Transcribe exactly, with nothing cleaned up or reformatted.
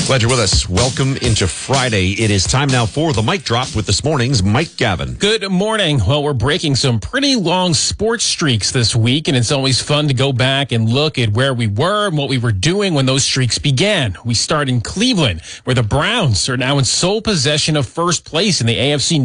Glad you're with us. Welcome into Friday. It is time now for the Mic Drop with this morning's Mike Gavin. Good morning. Well, we're breaking some pretty long sports streaks this week, and it's always fun to go back and look at where we were and what we were doing when those streaks began. We start in Cleveland, where the Browns are now in sole possession of first place in the A F C